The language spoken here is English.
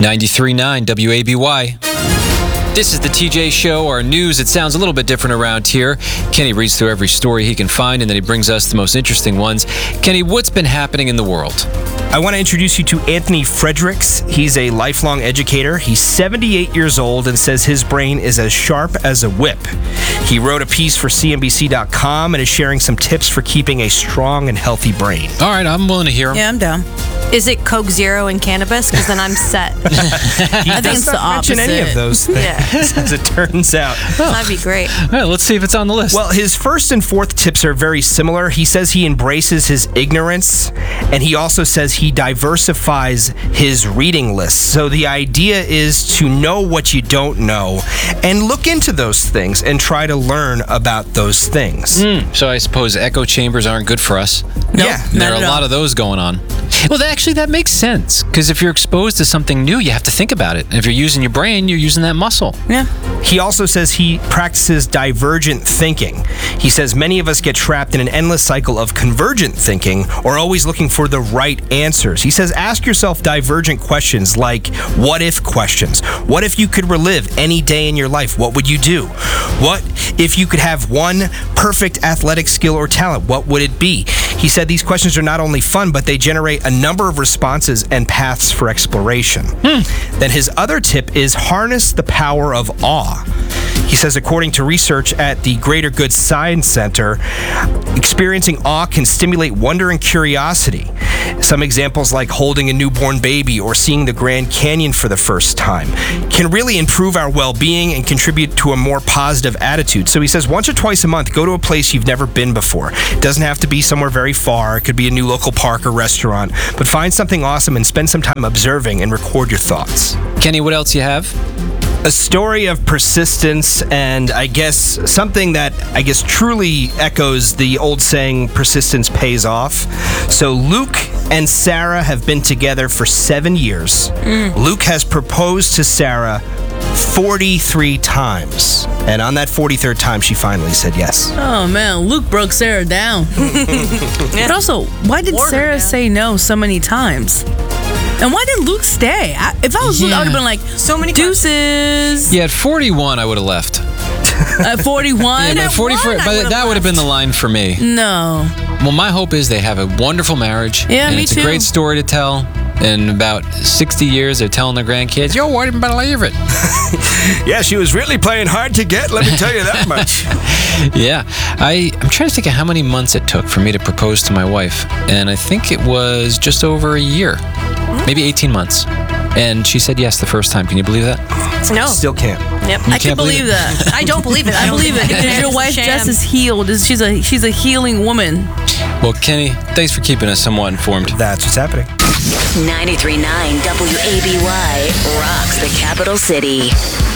93.9 WABY. This is the TJ Show, our news. It sounds a little bit different around here. Kenny reads through every story he can find, and then he brings us the most interesting ones. Kenny, what's been happening in the world? I want to introduce you to Anthony Fredericks. He's a lifelong educator. He's 78 years old and says his brain is as sharp as a whip. He wrote a piece for CNBC.com and is sharing some tips for keeping a strong and healthy brain. All right, I'm willing to hear him. Yeah, I'm down. Is it Coke Zero and cannabis? Because then I'm set. He I think does it's the not mention any opposite. of those things, Yeah. as it turns out. That'd be great. All right, let's see if it's on the list. Well, his first and fourth tips are very similar. He says he embraces his ignorance, and he also says he diversifies his reading list. So the idea is to know what you don't know and look into those things and try to learn about those things. So I suppose echo chambers aren't good for us. Yeah. There are Not a at lot all. of those going on. Well, actually, that makes sense. Because if you're exposed to something new, you have to think about it. And if you're using your brain, you're using that muscle. Yeah. He also says he practices divergent thinking. He says many of us get trapped in an endless cycle of convergent thinking or always looking for the right answers. He says ask yourself divergent questions like what if questions. What if you could relive any day in your life? What would you do? What if you could have one perfect athletic skill or talent? What would it be? He said these questions are not only fun, but they generate a number of responses and paths for exploration. Then his other tip is harness the power of awe. He says, according to research at the Greater Good Science Center, experiencing awe can stimulate wonder and curiosity. Some examples like holding a newborn baby or seeing the Grand Canyon for the first time can really improve our well-being and contribute to a more positive attitude. So he says once or twice a month, go to a place you've never been before. It doesn't have to be somewhere very far. It could be a new local park or restaurant. But find something awesome and spend some time observing and record your thoughts. Kenny, what else you have? A story of persistence, and I guess something that truly echoes the old saying, persistence pays off. So Luke and Sarah have been together for 7 years. Luke has proposed to Sarah 43 times. And on that 43rd time, she finally said yes. Oh, man. Luke broke Sarah down. But also, why did Wore her Sarah down. say no so many times? And why didn't Luke stay? If I was Luke, I would have been like, So many deuces. Yeah, at 41, I would have left. At 41? Yeah, but 44, but that would have been the line for me. No. Well, my hope is they have a wonderful marriage. Yeah, and me it's too. a great story to tell. In about 60 years, they're telling their grandkids, "Yo, wouldn't believe it." Yeah, she was really playing hard to get, let me tell you that much. Yeah, I'm trying to think of how many months it took for me to propose to my wife, and I think it was just over a year, maybe 18 months. And she said yes the first time. Can you believe that? No. Still can't. Yep. I can't can believe believe it. that. I don't believe it. I believe it. Because your wife just is healed. She's a healing woman. Well, Kenny, thanks for keeping us somewhat informed. That's what's happening. 93.9 WABY rocks the capital city.